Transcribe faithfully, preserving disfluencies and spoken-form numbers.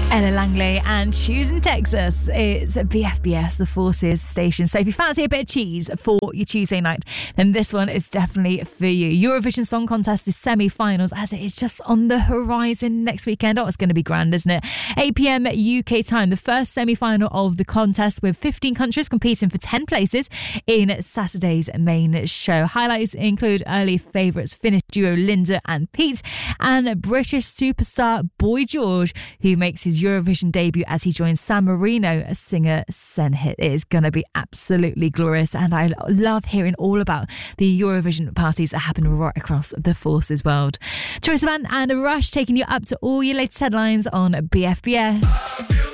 Ella Langley and Choosing Texas. It's B F B S, the Forces station. So if you fancy a bit of cheese for your Tuesday night, then this one is definitely for you. Eurovision Song Contest is semi-finals as it is just on the horizon next weekend. Oh, it's going to be grand, isn't it? eight p.m. U K time, the first semi-final of the contest with fifteen countries competing for ten places in Saturday's main show. Highlights include early favourites Finnish duo Linda and Pete and British superstar Boy George, who makes his Eurovision debut as he joins San Marino singer Senhit. It is going to be absolutely glorious, and I love hearing all about the Eurovision parties that happen right across the Forces world. Troye Sivan and Rush taking you up to all your latest headlines on B F B S.